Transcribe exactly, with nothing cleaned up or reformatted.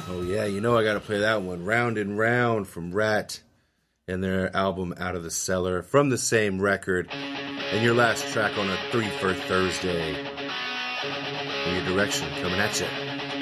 Oh yeah, you know I gotta play that one. Round and Round from Rat and their album Out of the Cellar from the same record. And your last track on a three for Thursday. In your direction, coming at you.